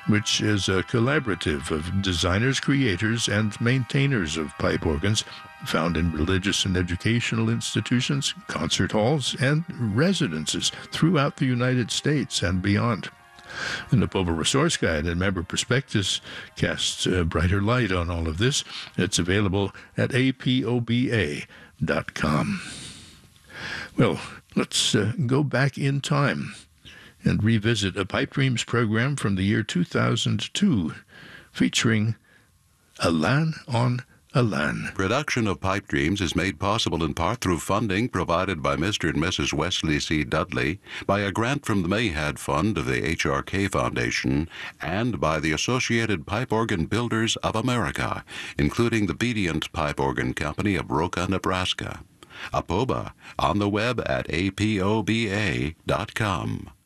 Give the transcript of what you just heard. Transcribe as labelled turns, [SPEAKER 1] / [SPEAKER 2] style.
[SPEAKER 1] which is a collaborative of designers, creators, and maintainers of pipe organs found in religious and educational institutions, concert halls, and residences throughout the United States and beyond. The Napova Resource Guide and Member Prospectus casts a brighter light on all of this. It's available at apoba.com. Well, let's go back in time and revisit a Pipe Dreams program from the year 2002 featuring Alan on Alan.
[SPEAKER 2] Production of Pipe Dreams is made possible in part through funding provided by Mr. and Mrs. Wesley C. Dudley, by a grant from the Mayhad Fund of the HRK Foundation, and by the Associated Pipe Organ Builders of America, including the Bedient Pipe Organ Company of Roca, Nebraska. APOBA, on the web at apoba.com.